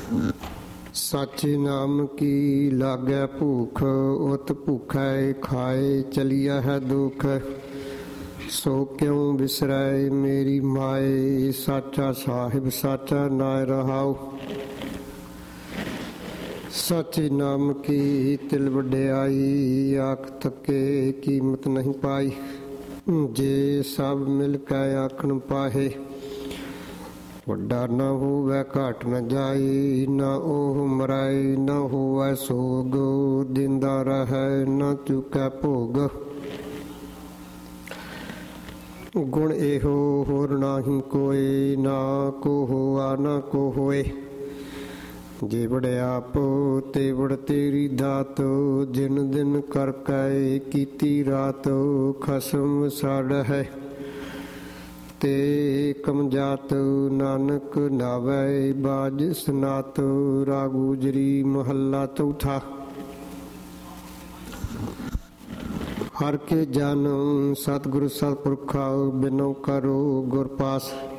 ਸਾਚੇ ਨਾਮ ਕੀ ਲਾਗੈ ਭੂਖ, ਉਤ ਭੁਖੈ ਖਾਏ ਚਲਿਆ ਹੈ ਦੁਖ। ਸੋ ਕਿਉ ਬਿਸਰੈ ਮੇਰੀ ਮਾਏ, ਸਾਚਾ ਸਾਹਿਬ ਸਾਚਾ ਨਾਇ ਰਹਾਉ। ਸਾਚੇ ਨਾਮ ਕੀ ਤਿਲ ਵਡਿਆਈ, ਆਖ ਥਕੇ ਕੀਮਤ ਨਹੀਂ ਪਾਈ। ਜੇ ਸਭ ਮਿਲ ਕੇ ਆਖਣ ਪਾਹੇ, ਵੱਡਾ ਨਾ ਹੋਵੇ ਘਾਟ ਨ ਜਾਈ। ਨਾ ਉਹ ਮਰਾਈ ਨਾ ਹੋਵੇ ਸੋਗ, ਦਿੰਦਾ ਰਹੈ ਨਾ ਚੁਕੈ ਭੋਗ। ਗੁਣ ਇਹੋ ਹੋਰ ਨਾਹੀ ਕੋਇ, ਨਾ ਕੋ ਹੋਆ ਨਾ ਕੋ ਹੋਏ। ਜੇ ਵੜਿਆਪ ਤੇ ਵੜ ਤੇਰੀ ਦਾਤ, ਦਿਨ ਦਿਨ ਕਰ ਕੈ ਕੀਤੀ ਰਾਤ। ਖਸਮ ਸਾੜ ਹੈ ਤੇ ਕਮਜਾਤ, ਨਾਨਕ ਨਾਵੈ ਬਾਜ ਸਨਾਤ। ਰਾਗ ਗੁਜਰੀ ਮਹੱਲਾ ਚੌਥਾ। ਹਰ ਕੇ ਜਨ ਸਤਿਗੁਰ ਸਤਿਪੁਰਖਾ, ਬਿਨੋ ਕਰੋ ਗੁਰ ਪਾਸ।